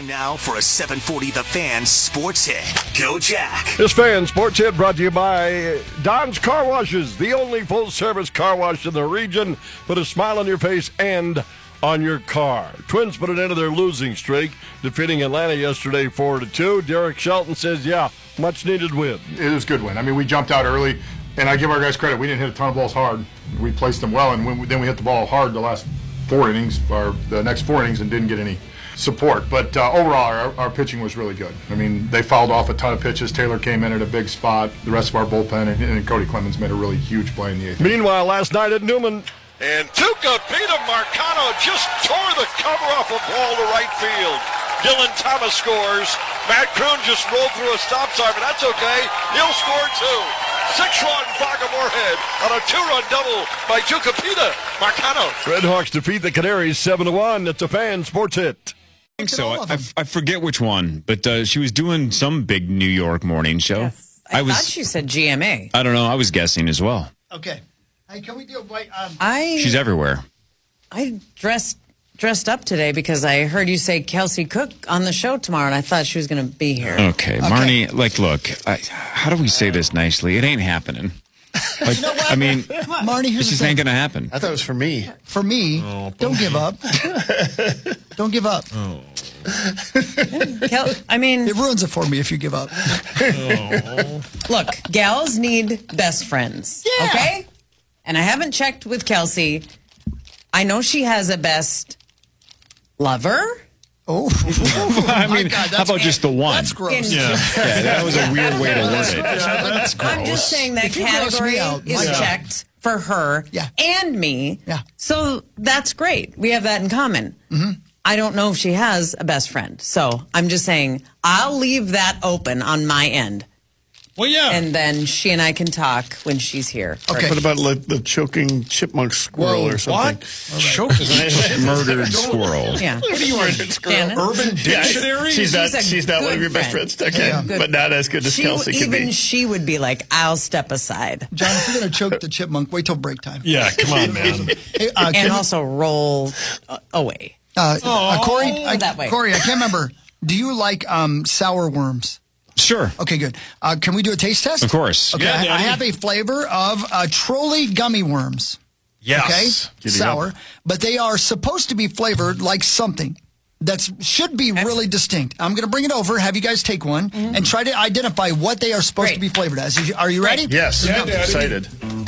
Time now for a 740 The Fan Sports Hit. Go Jack. This Fan Sports Hit brought to you by Don's Car Washes, the only full-service car wash in the region. Put a smile on your face and on your car. Twins put an end to their losing streak, defeating Atlanta yesterday 4-2. Derek Shelton says, yeah, much-needed win. It was a good win. I mean, we jumped out early, and I give our guys credit. We didn't hit a ton of balls hard. We placed them well, and then we hit the ball hard the last 4 innings, or the next 4 innings, and didn't get any support. But overall, our pitching was really good. I mean, they fouled off a ton of pitches. Taylor came in at a big spot. The rest of our bullpen, and Cody Clemens made a really huge play in the 8th. Meanwhile, last night at Newman, and Tucupita Marcano just tore the cover off a ball to right field. Dylan Thomas scores. Matt Kroon just rolled through a stop sign, but that's okay. He'll score too. 6-run Vaca Moorhead on a 2-run double by Tucupita Marcano. Redhawks defeat the Canaries 7-1. It's a Fan Sports Hit. I think so. I forget which one, but she was doing some big New York morning show. Yes. I thought she said GMA. I don't know. I was guessing as well. Okay. Hey, can we do She's everywhere. I dressed up today because I heard you say Kelsey Cook on the show tomorrow, and I thought she was going to be here. Okay, Marnie, look, how do we say this nicely? It ain't happening. Like, You know what? I mean, Marnie, here's this the just thing. ain't going to happen. I thought it was for me. For me, don't give up. Don't give up. It ruins it for me if you give up. Look, gals need best friends, Yeah. okay? And I haven't checked with Kelsey. I know she has a best lover. Oh, I mean, God, how about just the one? That's gross. Yeah, that was a weird way to word it. That's gross. I'm just saying that If you gross category me out, is my God. checked for her Yeah. and me. Yeah. So that's great. We have that in common. Mm-hmm. I don't know if she has a best friend. So I'm just saying I'll leave that open on my end. Well, yeah. And then she and I can talk when she's here. Okay. What about the choking chipmunk squirrel or something? Murdered squirrel. Yeah. What are you Janet? Urban Dictionary? She's not a one of your good best friends. friend. Okay, Yeah. but not as good as Kelsey could Even be. she would be like, I'll step aside. John, if you're going to choke the chipmunk, wait till break time. Yeah, come on, man. Hey, And also roll away. Corey, that way. Corey, I can't remember. Do you like sour worms? Sure. Okay, good. Can we do a taste test? Of course. Okay, Yeah, I Daddy. have a flavor of trolley gummy worms. Yes. Okay, sour, but they are supposed to be flavored like something that should be really distinct. I'm going to bring it over, have you guys take one, and try to identify what they are supposed to be flavored as. Are you ready? Yes, Yeah, I'm Daddy. excited.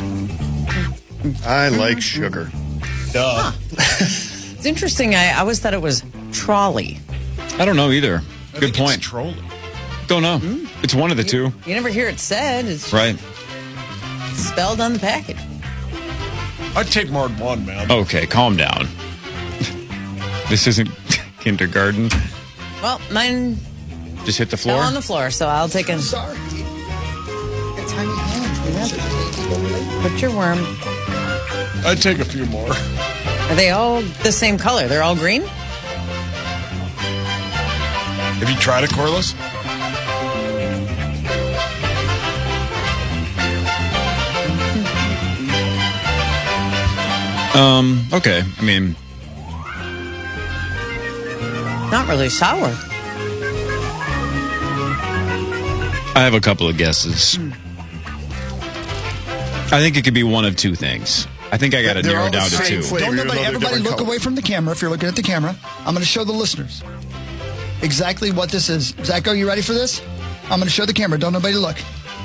I like sugar. Duh. It's interesting. I always thought it was trolley. I don't know either. I Good think point. It's trolling. Don't know. It's one of the two. You never hear it said. It's Right. spelled on the package. I'd take more than one, man. Okay, calm down. This isn't kindergarten. Well, mine Just hit the fell floor. on the floor, so I'll take a... Sorry. Got tiny hands. Put your worm. I'd take a few more. Are they all the same color? They're all green? Have you tried it, Corliss? Okay. I mean, Not really sour. I have a couple of guesses. I think it could be one of two things. I think I got to They're narrow all the down to same two. flavor. Don't even though they're everybody different look colors. away from the camera if you're looking at the camera. I'm going to show the listeners exactly what this is. Zach, are you ready for this? I'm going to show the camera. Don't nobody look.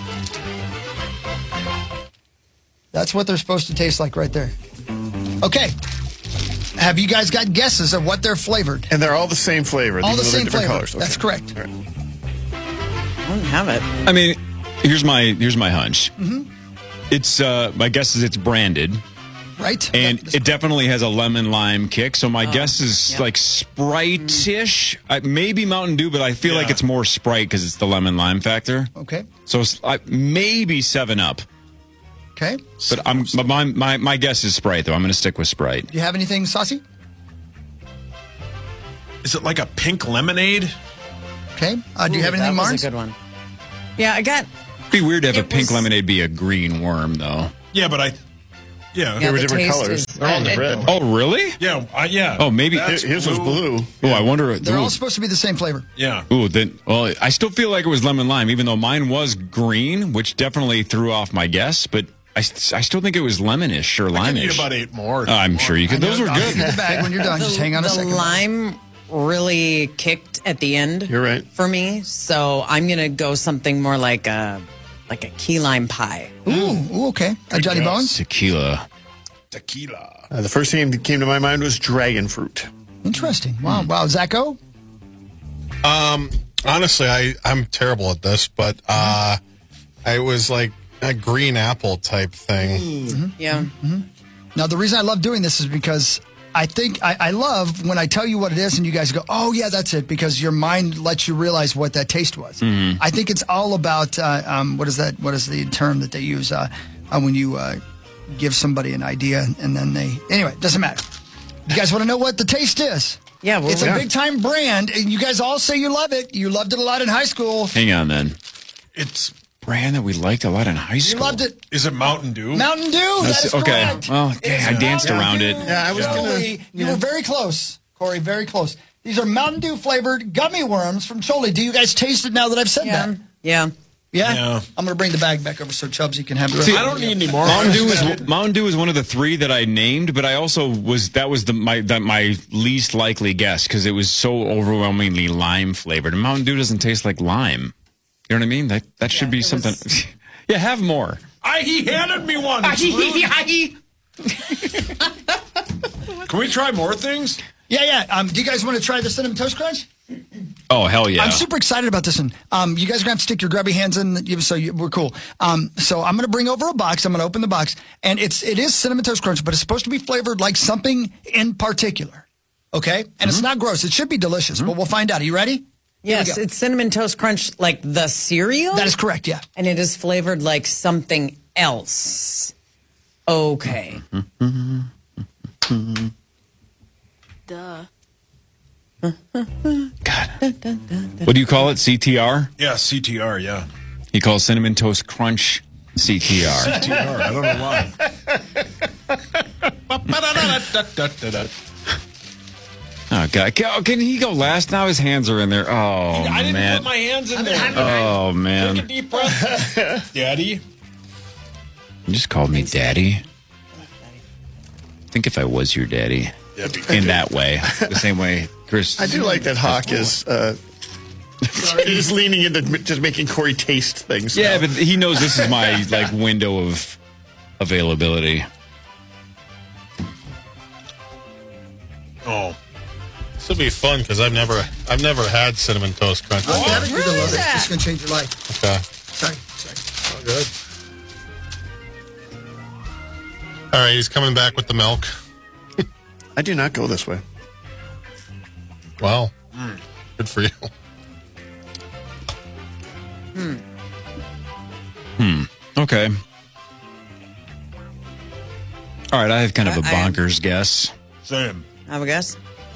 That's what they're supposed to taste like right there. Okay. Have you guys got guesses of what they're flavored? And they're all the same flavor. All the even though they're same different flavor. colors. Okay. That's correct. All right. I don't have it. I mean, here's my hunch. It's my guess is it's branded, Right? and That- it definitely has a lemon lime kick. So my guess is like Sprite-ish, maybe Mountain Dew, but I feel like it's more Sprite because it's the lemon lime factor. Okay. So it's maybe 7-Up. Okay. But my guess is Sprite though. I'm going to stick with Sprite. Do you have anything, Saucy? Is it like a pink lemonade? Okay. Do you have anything, That was Marnes? a good one. Yeah, I got... It'd be weird to have a It pink was- lemonade be a green worm though. Yeah, but Yeah, were the different taste colors. is They're all in the red. Oh, really? Yeah, yeah. Oh, maybe. His was blue. Oh, I wonder. They're all supposed to be the same flavor. Yeah. Ooh, then. Well, I still feel like it was lemon lime, even though mine was green, which definitely threw off my guess. But I still think it was lemonish or I can limeish. eat about 8 more. I'm sure you could. Those were I'll good. give you the bag when you're done. Just hang on a second. The lime really kicked at the end. You're right. For me, so I'm gonna go something more like a key lime pie. Ooh, okay. Johnny Bones? Tequila. Tequila. The first thing that came to my mind was dragon fruit. Interesting. Wow. Zacho? Honestly, I'm terrible at this, but I was like a green apple type thing. Mm-hmm. Yeah. Mm-hmm. Now, the reason I love doing this is because I think I love when I tell you what it is and you guys go, oh, yeah, that's it, because your mind lets you realize what that taste was. I think it's all about, what is that? What is the term that they use when you give somebody an idea and then anyway, it doesn't matter. You guys want to know what the taste is? Yeah. It's a big-time brand, and you guys all say you love it. You loved it a lot in high school. Hang on, then. It's Brand that we liked a lot in high school. You loved it. Is it Mountain Dew? Mountain Dew. That is okay. correct. Well, I danced around it. Yeah, I was You were very close, Corey. Very close. These are Mountain Dew flavored gummy worms from Choli. Do you guys taste it now that I've said that? Yeah. Yeah. I'm going to bring the bag back over so Chubbsy can have the rest. See, I don't need any more. Mountain Dew is one of the 3 that I named, but I also was my least likely guess because it was so overwhelmingly lime flavored. And Mountain Dew doesn't taste like lime. You know what I mean? That should be something. Yeah, have more. He handed me one. Can we try more things? Yeah. Do you guys want to try the Cinnamon Toast Crunch? Oh, hell yeah. I'm super excited about this one. You guys are going to have to stick your grubby hands in, we're cool. So I'm going to bring over a box. I'm going to open the box. And it is Cinnamon Toast Crunch, but it's supposed to be flavored like something in particular. Okay? And it's not gross. It should be delicious, but we'll find out. Are you ready? Yes, it's Cinnamon Toast Crunch like the cereal? That is correct, yeah. And it is flavored like something else. Okay. Duh. God. What do you call it? CTR? Yeah, CTR, yeah. He calls Cinnamon Toast Crunch CTR. CTR, I don't know why. Oh, God. Can he go last? Now his hands are in there. Oh, I didn't man. put my hands in there. Oh, man. Take a deep breath. Daddy. You just called me daddy. Think if I was your daddy. In that way. The same way Chris. I do like that Hawk is leaning into just making Corey taste things. Yeah, now. but he knows this is my window of availability. Oh, this will be fun because I've never had Cinnamon Toast Crunch. You're going to love it. It's going to change your life. Okay. Sorry. Oh, good. All right, he's coming back with the milk. I do not go this way. Wow. Good for you. Okay. All right, I have kind of a bonkers guess. Same. Have a guess?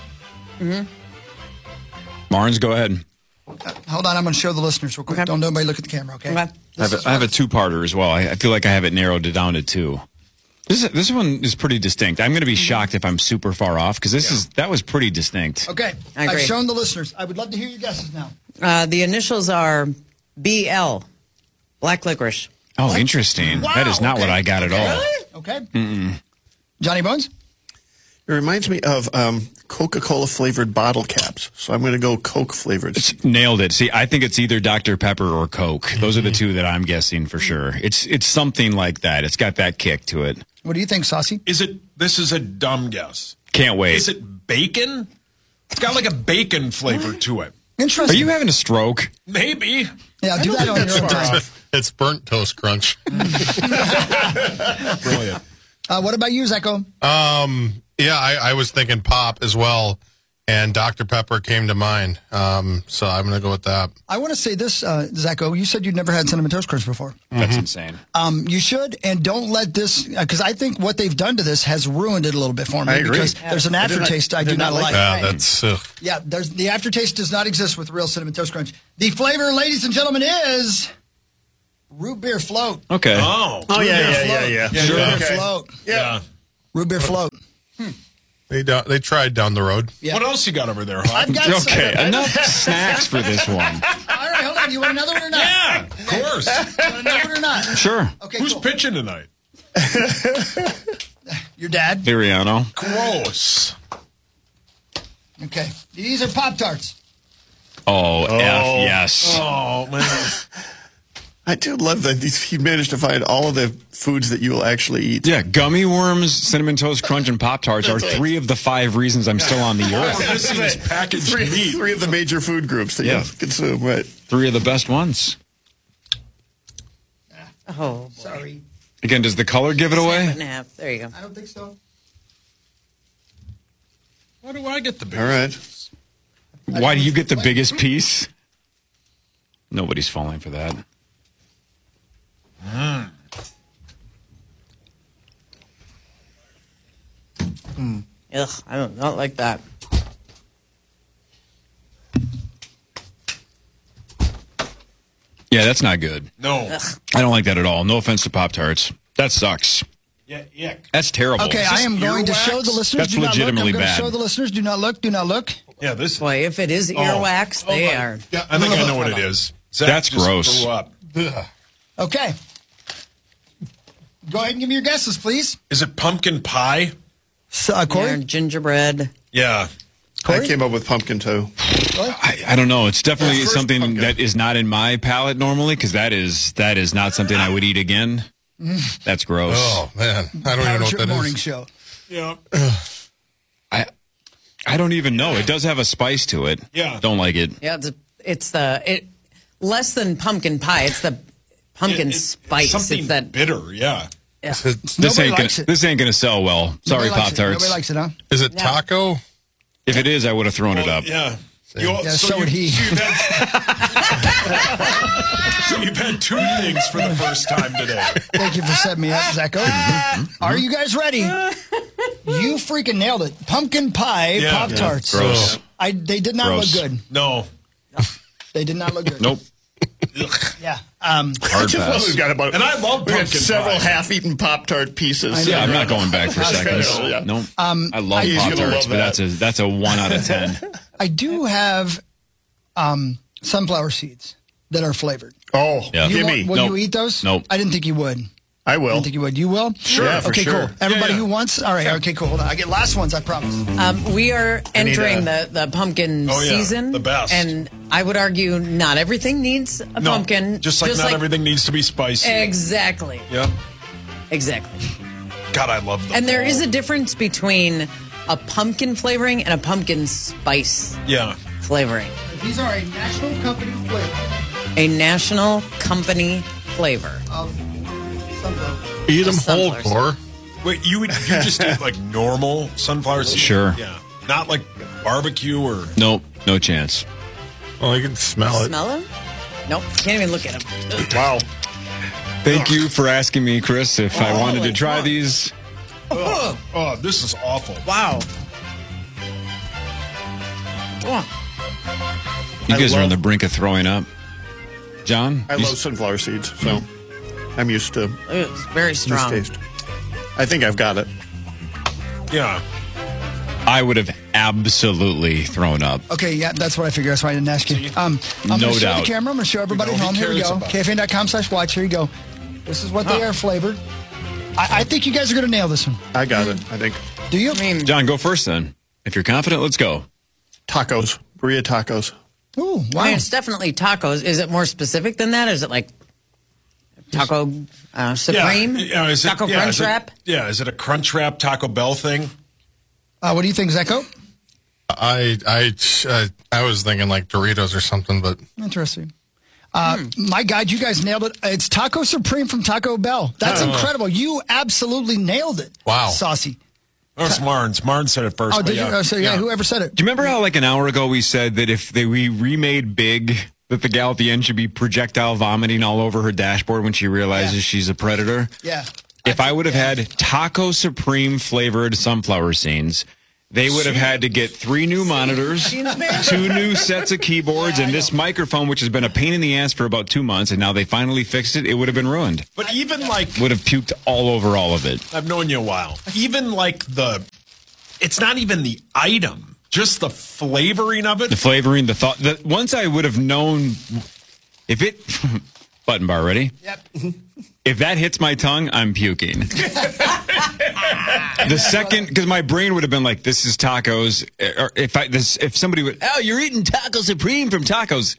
Marnes, go ahead. Hold on, I'm going to show the listeners real quick. Okay. Don't nobody look at the camera, okay? Okay. I have a 2-parter as well. I feel like I have it narrowed down to 2. This one is pretty distinct. I'm going to be shocked if I'm super far off because that was pretty distinct. Okay. I agree. I've shown the listeners. I would love to hear your guesses now. The initials are BL, black licorice. Oh, interesting. Wow, That is not what I got at all. Really? Okay. Johnny Bones? It reminds me of Coca-Cola flavored bottle caps. So I'm going to go Coke flavored. Nailed it. See, I think it's either Dr. Pepper or Coke. Those are the 2 that I'm guessing for sure. It's something like that. It's got that kick to it. What do you think, Saucy? This is a dumb guess. Can't wait. Is it bacon? It's got like a bacon flavor to it. Interesting. Are you having a stroke? Maybe. Yeah, do that on your own time. It's burnt toast crunch. Brilliant. What about you, Zacho? Yeah, I was thinking pop as well, and Dr. Pepper came to mind. So I'm going to go with that. I want to say this, Zacho. You said you'd never had Cinnamon Toast Crunch before. That's insane. You should, and don't let this, because I think what they've done to this has ruined it a little bit for me. I agree. Because there's an aftertaste I do not like. Yeah, that's... Yeah, the aftertaste does not exist with real Cinnamon Toast Crunch. The flavor, ladies and gentlemen, is root beer float. Okay. Oh. Oh, yeah. Root beer Yeah. float. Okay. Float. Yeah. Root beer float. They tried down the road. Yeah. What else you got over there, Hawk? I've got Okay, enough snacks for this one. All right, hold on. You want another one or not? Yeah, of course. You want another one or not? Sure. Okay, Who's cool. pitching tonight? Your dad. Viriano. Gross. Okay. These are Pop-Tarts. Oh, F, yes. Oh, man. I do love that he managed to find all of the foods that you will actually eat. Yeah, gummy worms, Cinnamon Toast Crunch, and Pop-Tarts are 3 of the 5 reasons I'm still on the earth. This is packaged meat. Three of the major food groups that you consume, right? 3 of the best ones. Oh, sorry. Again, does the color give it away? 7.5. There you go. I don't think so. Why do I get the big All right. Why do you get the biggest piece? Nobody's falling for that. Ugh, I don't not like that. Yeah, that's not good. No. I don't like that at all. No offense to Pop-Tarts. That sucks. Yeah. That's terrible. Okay, I am going to show the listeners. That's do not legitimately look. I'm going bad. to show the listeners. Do not look. Do not look. Yeah, this. Boy, if it is earwax, they are. Yeah, I think I know what it is. Zach That's just gross. threw up. Ugh. Okay. Go ahead and give me your guesses, please. Is it pumpkin pie? Corey? They're gingerbread. Yeah. I came up with pumpkin too. I don't know. It's definitely first something pumpkin. that is not in my palate normally because that is not something I would eat again. That's gross. Oh, man. I don't even know Power what Trip that morning is. show. Yeah. I don't even know. It does have a spice to it. Yeah. Don't like it. Yeah, it's less than pumpkin pie. It's the pumpkin It's spice. Something It's that. bitter, yeah. Yeah. This ain't gonna sell well. Sorry, Nobody likes it. Pop-Tarts. Nobody likes it, huh? Is it taco? If it is, I would have thrown it up. Yeah. So would he. So you've had 2 things for the first time today. Thank you for setting me up, Zacho. Are you guys ready? You freaking nailed it. Pumpkin pie Yeah. Pop-Tarts. Yeah, gross. They did not Gross. look good. No. They did not look good. Nope. Yeah. Hard pass. We've got about. And I love we got pumpkin several pie. half-eaten Pop-Tart pieces. Yeah, I'm not going back for seconds. Yeah. Nope. I love He's gonna Pop-Tarts, love but that's a 1 out of 10. I do have sunflower seeds that are flavored. Oh, Yeah. give me. Will Nope. you eat those? Nope. I didn't think you would. I I will. didn't think you would. You will? Sure. Yeah, for okay, sure. cool. Everybody Yeah. who wants? All right, okay, cool. Hold on. I get last ones, I promise. We are entering the pumpkin Oh, yeah, season. the best. And I would argue not everything needs a No, pumpkin. Just like not everything needs to be spicy. Exactly. Yeah. Exactly. God, I love them. And there is a difference between a pumpkin flavoring and a pumpkin spice Yeah. flavoring. These are a national company flavor A national company flavor. of sunflower. Eat them whole, Sunflowers. Core. Wait, you just eat like normal sunflower seeds? Sure. Yeah. Not like barbecue or. Nope. No chance. Well, you can smell it. Smell them? Nope. Can't even look at them. Wow. Thank you for asking me, Chris, if I wanted to try these. Oh, this is awful. Wow. You guys are on love- the brink of throwing up. John? I you- love sunflower seeds, so I'm used to It's very this strong. taste. I think I've got it. Yeah. I would have absolutely thrown up. Okay, yeah, that's what I figured. That's why I didn't ask you. I'm No going to show doubt. the camera. I'm going to show everybody You at know, home. he Here we cares go. about KFN.com/watch. Here you go. This is what they are flavored. I think you guys are going to nail this one. I got it, I think. Do you? John, go first then. If you're confident, let's go. Tacos. Burrito tacos. Ooh, wow. I mean, it's definitely tacos. Is it more specific than that? Is it like taco supreme? Yeah. Is it, taco yeah, crunch is it- wrap? Yeah. Is it a crunch wrap Taco Bell thing? What do you think, Zacho? I was thinking like Doritos or something, but Interesting. My God, you guys nailed it. It's Taco Supreme from Taco Bell. That's incredible. You absolutely nailed it. Wow. Saucy. Oh, it's Marnes. Marnes said it first. Oh, but did yeah. you? So, yeah, whoever said it. Do you remember how like an hour ago we said that if we remade Big, that the gal at the end should be projectile vomiting all over her dashboard when she realizes Yeah. she's a predator? Yeah. If I would have had Taco Supreme flavored sunflower scenes, they would have had to get 3 new monitors, 2 new sets of keyboards, and this microphone, which has been a pain in the ass for about 2 months, and now they finally fixed it. It would have been ruined. But even like, Would have puked all over all of it. I've known you a while. Even like the it's not even the item, just the flavoring of it. The flavoring, the thought. Once I would have known if it. Button bar, ready? Yep. If that hits my tongue, I'm puking. The second, because my brain would have been like, "This is tacos." Or if somebody would, "Oh, you're eating Taco Supreme from tacos."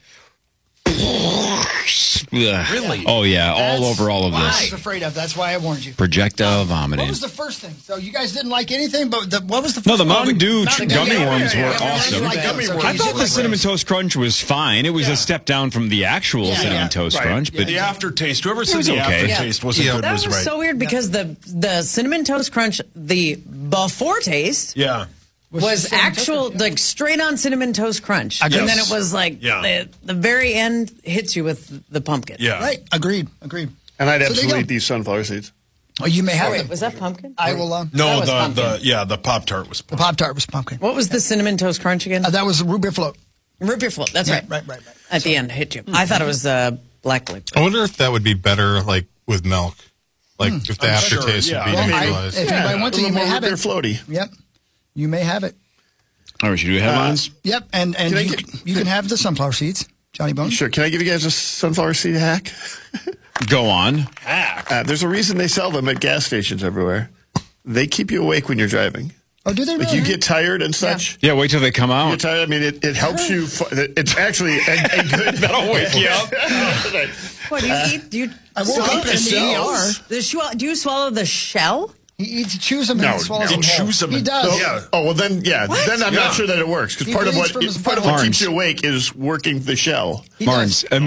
Really? Oh yeah, all over all of I this. was afraid of. That's why I warned you. Projectile What vomiting. was the first thing? So you guys didn't like anything, but what was the first No, the one? Mountain Dew Mountain gummy Dew. worms were Yeah, awesome. like those. Okay, I you thought did the like Cinnamon those. Toast Crunch was fine. It was a step down from the actual Cinnamon Toast Crunch, but the aftertaste, whoever said was the okay. aftertaste wasn't good That was was right. so weird because the Cinnamon Toast Crunch, the before taste, Yeah. was actual, like straight on Cinnamon Toast Crunch. Yes. And then it was like the very end hits you with the pumpkin. Yeah. Right. Agreed. And I'd So there you absolutely go. eat these sunflower seeds. Oh, you may have Wait, them. was that pumpkin? I will. That No, was pumpkin. the Pop-Tart was The Pop-Tart was pumpkin. What was the Cinnamon Toast Crunch again? That was root beer float. Root beer float. That's Yeah, right. right. At the end, hit you. I thought it was black liquid. I wonder if that would be better, like with milk, like if the I'm aftertaste sure, would be yeah. Well, neutralized. if anybody wants it, you a may little more have root beer it. floaty. Yep. You may have it. all right, should we do headlines? Yep. And Can I you, get- you can have the sunflower seeds, Johnny Bones. Sure. Can I give you guys a sunflower seed hack? Go on. There's a reason they sell them at gas stations everywhere. They keep you awake when you're driving. Oh, do they Like really? you get tired and such. Yeah, wait till they come You out. get tired. I mean, it helps you. It's actually a good. That'll wake you up. What do you eat? Do you I woke up in the shells. ER. do you swallow the shell? He chews them and No, he swallows no. them. He whole. chews them He and- does. So, Yeah. Oh well, then then I'm Yeah. not sure that it works because He part of bleeds what from his part of butthole. what keeps Barnes. you awake is working the shell. He Barnes, does.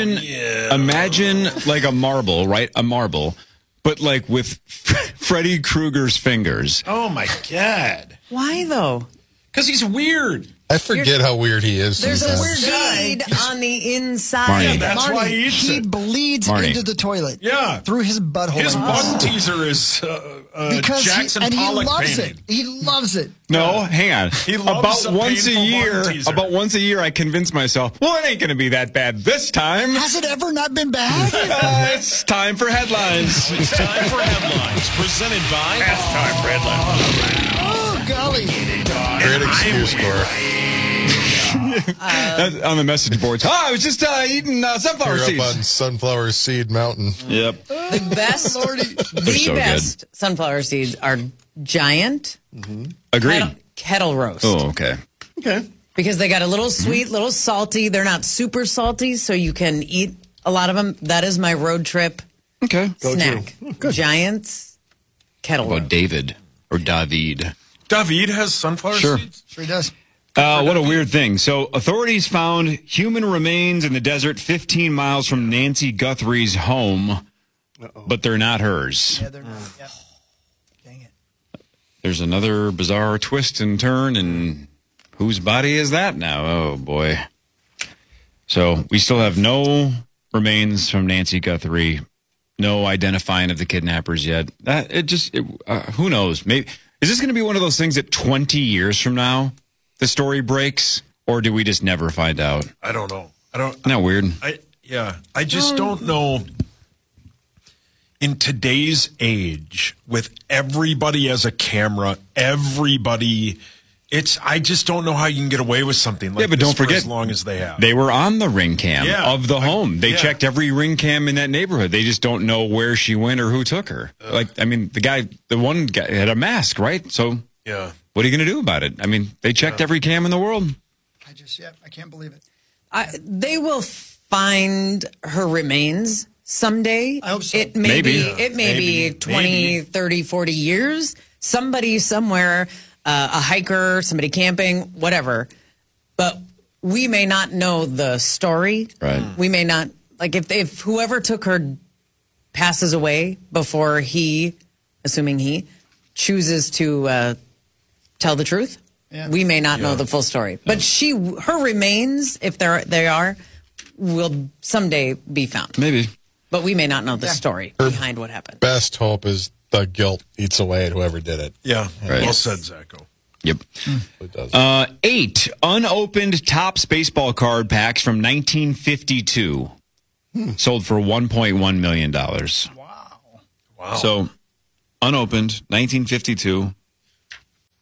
imagine like a marble, right? A marble, but like with Freddy Krueger's fingers. Oh my God. Why though? Because he's weird. I forget how weird he is. There's a sometimes. seed on the inside. Marnie. That's why he eats He it. bleeds Marnie. into the toilet. Yeah. Through his butthole. His bun teaser is because Jackson he Pollock loves painting. it. He loves it. No, hang on. He loves about a once a painful year. bun teaser. About once a year, I convince myself, well, it ain't going to be that bad this time. Has it ever not been bad? It's time for headlines. It's time for headlines presented by Oh, golly. Great excuse for it. That's on the message boards. Oh, I was just eating sunflower You're up seeds. on Sunflower Seed Mountain. Yep. The best, They're so best sunflower seeds are giant Agreed. kettle roast. Oh, okay. Okay. Because they got a little sweet, little salty. They're not super salty, so you can eat a lot of them. That is my road trip Okay. snack. Giants kettle About roast. David or David. David has sunflower Sure. seeds? Sure he does. What a weird thing. So, authorities found human remains in the desert 15 miles from Nancy Guthrie's home, but they're not hers. Yeah, they're not. Yeah. Dang it. There's another bizarre twist and turn, and whose body is that now? Oh, boy. So, we still have no remains from Nancy Guthrie, no identifying of the kidnappers yet. Who knows? Maybe is this going to be one of those things that 20 years from now the story breaks, or do we just never find out? I don't know. Isn't that weird? I just don't know. In today's age, with everybody as a camera, I just don't know how you can get away with something like Yeah, but this don't for forget, as long as they have. They were on the ring cam of the home. They yeah. checked every ring cam in that neighborhood. They just don't know where she went or who took her. The one guy had a mask, right? So Yeah. what are you going to do about it? I mean, they checked every cam in the world. I can't believe it. They will find her remains someday. I hope so. It may Maybe. be 20, 30, 40 years. Somebody somewhere, a hiker, somebody camping, whatever. But we may not know the story. Right. We may not, like if whoever took her passes away before he, assuming he, chooses to tell the truth. Yeah. We may not know the full story, but her remains, if they are, will someday be found. Maybe. But we may not know the story behind what happened. Best hope is the guilt eats away at whoever did it. Yeah. Right. Well said, Zacho. Yep. It does. 8 unopened Topps baseball card packs from 1952 sold for $1.1 million. Wow. So, unopened, 1952.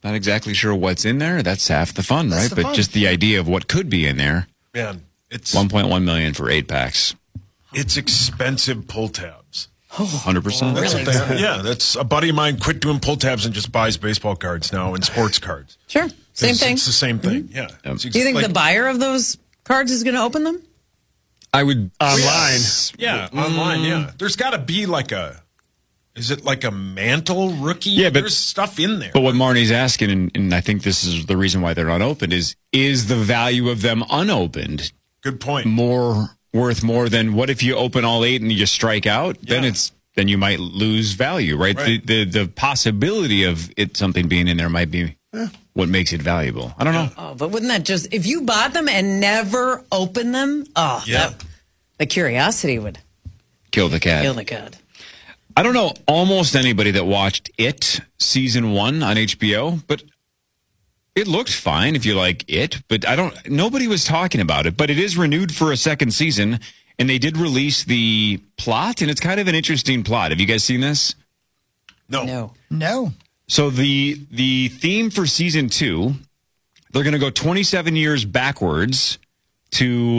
not exactly sure what's in there. That's half the fun, That's right? the But fun. just the idea of what could be in there. Man, it's 1.1 million for 8-packs. it's expensive pull tabs. 100%. That's what they, yeah, that's a buddy of mine quit doing pull tabs and just buys baseball cards now and sports cards. Sure. Same It's- thing. It's the same thing. Yeah. It's Do you think like- the buyer of those cards is going to open them? I would Online. Yeah, online, yeah. There's got to be like is it like a mantle rookie? Yeah, but- there's stuff in there. But what Marnie's asking, and I think this is the reason why they're unopened, is the value of them unopened Good point. worth more than what if you open all 8 and you strike out? Yeah. Then you might lose value, right? Right. The possibility of something being in there might be what makes it valuable. I don't know. Oh, but wouldn't that just, if you bought them and never opened them, Yeah. the curiosity would Kill the cat. kill the cat. I don't know almost anybody that watched It season 1 on HBO, but it looked fine if you like it. But nobody was talking about it. But it is renewed for a second season, and they did release the plot, and it's kind of an interesting plot. Have you guys seen this? No. No. So the theme for season 2, they're going to go 27 years backwards to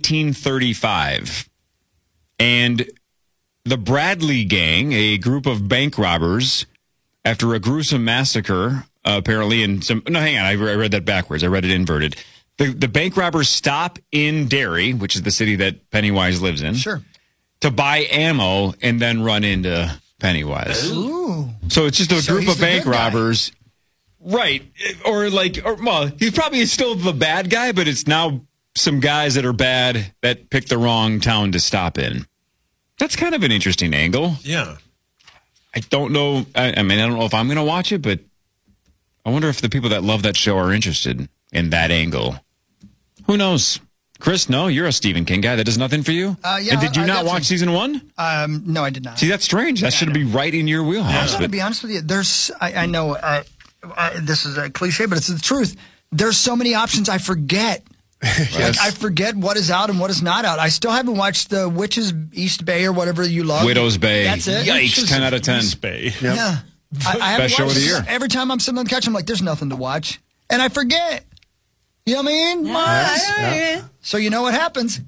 1935. And the Bradley Gang, a group of bank robbers, after a gruesome massacre, apparently in some... No, hang on. I read that backwards. I read it inverted. The bank robbers stop in Derry, which is the city that Pennywise lives in. Sure. To buy ammo and then run into Pennywise. Ooh. So it's just a So group he's of the bank good guy. robbers. Right. Well, he's probably still the bad guy, but it's now some guys that are bad that picked the wrong town to stop in. That's kind of an interesting angle. Yeah. I don't know. I don't know if I'm going to watch it, but I wonder if the people that love that show are interested in that angle. Who knows? Chris, no, you're a Stephen King guy. That does nothing for you? Yeah, And did you I not definitely- watch season 1? No, I did not. See, that's strange. That should be right in your I'm wheelhouse. going to be honest with you. I know this is a cliche, but it's the truth. There's so many options I forget. Like, I forget what is out and what is not out. I still haven't watched the Witches East Bay or whatever you love. Widow's Bay. That's it. Yikes, 10 out of 10. Bay. Yeah. I haven't Best show of watched the it. year. Every time I'm sitting on the couch, I'm like, there's nothing to watch. And I forget. You know what I mean? So you know what happens.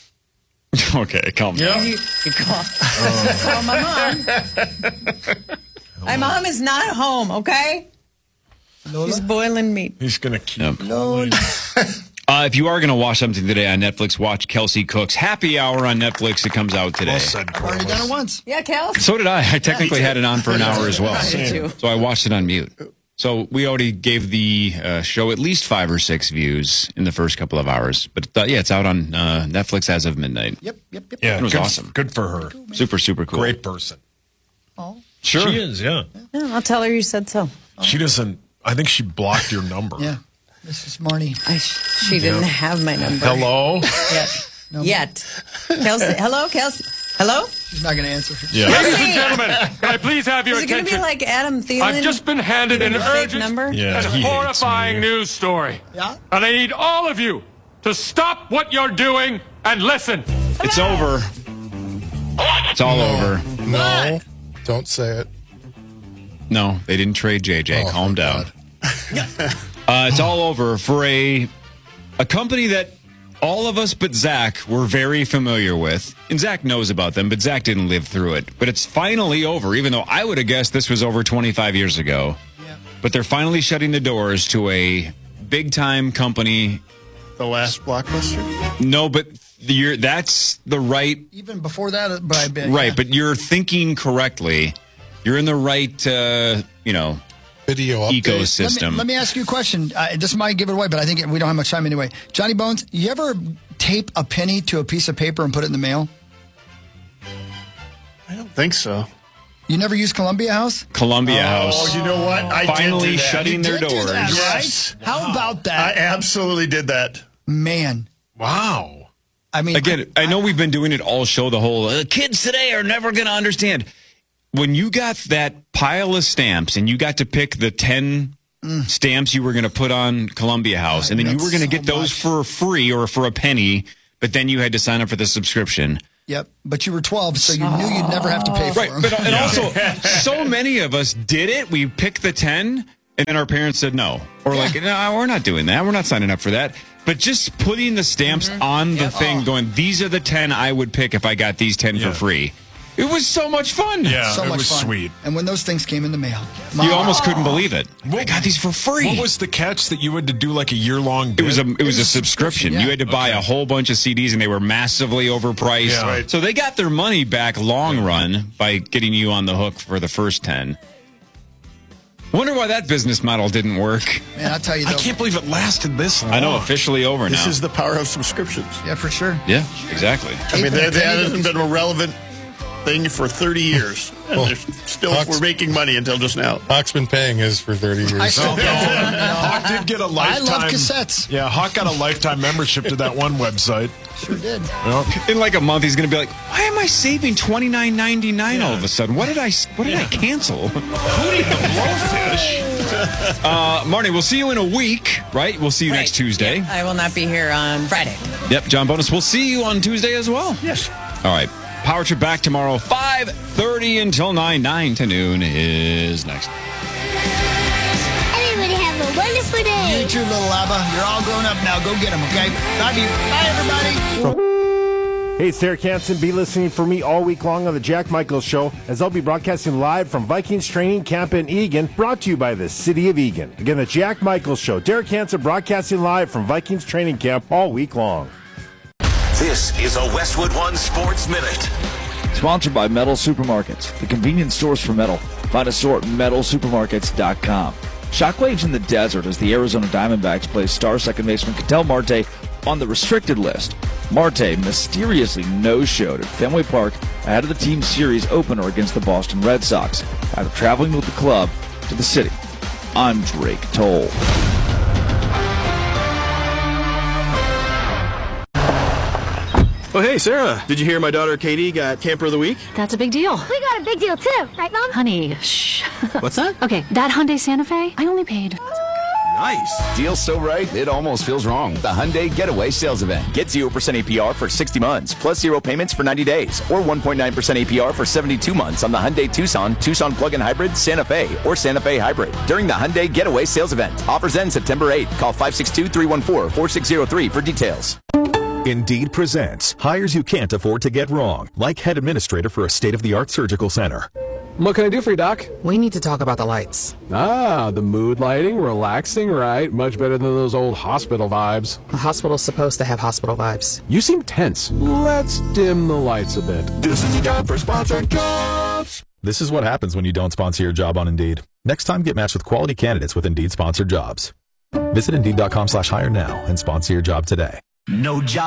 Okay, calm down. You call my mom. My mom is not home, okay? She's boiling meat. He's going to keep. Lord. If you are going to watch something today on Netflix, watch Kelsey Cook's Happy Hour on Netflix. It comes out today. Well said, I've already done it once. Yeah, Kel? So did I. I technically had it on for an hour as well. I did too. So I watched it on mute. So we already gave the show at least 5 or 6 views in the first couple of hours. But yeah, it's out on Netflix as of midnight. Yep. Yeah, It was good, awesome. Good for her. Super, super cool. Great person. Oh. Sure. She is, yeah. Yeah, I'll tell her you said so. She doesn't. I think she blocked your number. Yeah. This is Marnie. She didn't have my number. Hello? Yet. Kelsey. Hello, Kelsey. Hello? She's not going to answer. Yeah. Kelsey! Ladies and gentlemen, can I please have your Is it going to attention? be like Adam Thielen? I've just been handed an giving a fake urgent number? Yeah, and he hates horrifying me. news story. Yeah? And I need all of you to stop what you're doing and listen. It's over. It's all over. No, don't say it. No, they didn't trade JJ. Oh, Calm thank down. God. It's all over for a company that all of us but Zach were very familiar with. And Zach knows about them, but Zach didn't live through it. But it's finally over, even though I would have guessed this was over 25 years ago. Yeah. But they're finally shutting the doors to a big-time company. The last Blockbuster? No, but that's the right... Even before that, but I bet. Right, yeah. but you're thinking correctly. You're in the right, Video update. ecosystem. Let me ask you a question. This might give it away, but I think we don't have much time anyway. Johnny Bones, you ever tape a penny to a piece of paper and put it in the mail? I don't think so. You never use Columbia House? Columbia House. Oh, you know what? I Finally did do that. shutting their Did do doors. that, Yes. right? How about I that? absolutely did that. Man. Wow. I mean, Again, I know we've been doing it all show, the whole kids today are never going to understand. When you got that pile of stamps and you got to pick the 10 stamps you were going to put on Columbia House, and then you were going to get those for free or for a penny, but then you had to sign up for the subscription. Yep. But you were 12, so you knew you'd never have to pay for Right, them. but and also, so many of us did it. We picked the 10, And then our parents said no. Or like, no, we're not doing that. We're not signing up for that. But just putting the stamps on the thing, going, these are the 10 I would pick if I got these 10 for free. It was so much fun. Yeah, so it much was fun. sweet. And when those things came in the mail, you almost couldn't believe it. I got these for free. What was the catch that you had to do like a year-long bid? It was a subscription. Yeah. You had to buy a whole bunch of CDs, and they were massively overpriced. Yeah. Right. So they got their money back long run by getting you on the hook for the first 10. Wonder why that business model didn't work. Man, I'll tell you, though. I can't believe it lasted this long. I know, officially over now. This is the power of subscriptions. Yeah, for sure. Yeah, exactly. I mean, that hasn't been a relevant thing for 30 years. And they're still we're making money until just now. Hawk's been paying his for 30 years. Hawk did get a lifetime. I love cassettes. Yeah, Hawk got a lifetime membership to that one website. Sure did. In like a month, he's going to be like, "Why am I saving $29.99 all of a sudden? What did I cancel?" Hootie the Blowfish. Marnie, we'll see you in a week, right? We'll see you next Tuesday. Yep, I will not be here on Friday. Yep, John Bonus. We'll see you on Tuesday as well. Yes. All right. Power Trip back tomorrow, 5:30 until 9 to noon is next. Everybody have a wonderful day. You too, little Abba. You're all grown up now. Go get them, okay? Love you. Bye, everybody. Hey, it's Derek Hansen. Be listening for me all week long on the Jack Michaels Show, as I'll be broadcasting live from Vikings Training Camp in Eagan, brought to you by the City of Eagan. Again, the Jack Michaels Show. Derek Hansen broadcasting live from Vikings Training Camp all week long. This is a Westwood One Sports Minute. Sponsored by Metal Supermarkets, the convenience stores for metal. Find a store at metalsupermarkets.com. Shockwaves in the desert as the Arizona Diamondbacks place star second baseman Ketel Marte on the restricted list. Marte mysteriously no-showed at Fenway Park ahead of the team's series opener against the Boston Red Sox after traveling with the club to the city. I'm Drake Toll. Oh, hey, Sarah. Did you hear my daughter Katie got Camper of the Week? That's a big deal. We got a big deal too, right, Mom? Honey, shh. What's that? Okay, that Hyundai Santa Fe, I only paid. Nice. Deal's so right, it almost feels wrong. The Hyundai Getaway Sales Event. Get 0% APR for 60 months, plus 0 payments for 90 days, or 1.9% APR for 72 months on the Hyundai Tucson, Tucson Plug-in Hybrid, Santa Fe, or Santa Fe Hybrid during the Hyundai Getaway Sales Event. Offers end September 8th. Call 562-314-4603 for details. Indeed presents hires you can't afford to get wrong, like head administrator for a state-of-the-art surgical center. What can I do for you, Doc? We need to talk about the lights. Ah, the mood lighting, relaxing, right? Much better than those old hospital vibes. A hospital's supposed to have hospital vibes. You seem tense. Let's dim the lights a bit. This is the time for sponsored jobs. This is what happens when you don't sponsor your job on Indeed. Next time, get matched with quality candidates with Indeed sponsored jobs. Visit Indeed.com/hire now and sponsor your job today. No job.